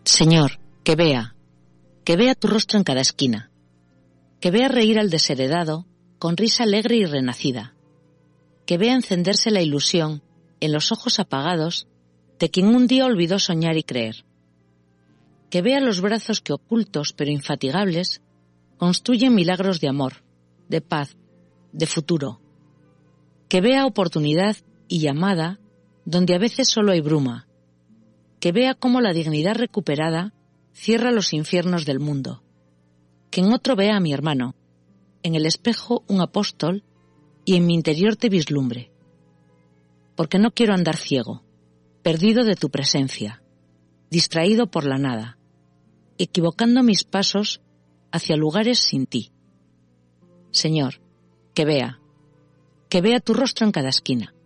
Señor, que vea tu rostro en cada esquina, que vea reír al desheredado con risa alegre y renacida, que vea encenderse la ilusión en los ojos apagados de quien un día olvidó soñar y creer, que vea los brazos que ocultos pero infatigables construyen milagros de amor, de paz, de futuro, que vea oportunidad y llamada donde a veces solo hay bruma, que vea cómo la dignidad recuperada cierra los infiernos del mundo, que en otro vea a mi hermano, en el espejo un apóstol y en mi interior te vislumbre, porque no quiero andar ciego, perdido de tu presencia, distraído por la nada, equivocando mis pasos hacia lugares sin ti. Señor, que vea tu rostro en cada esquina.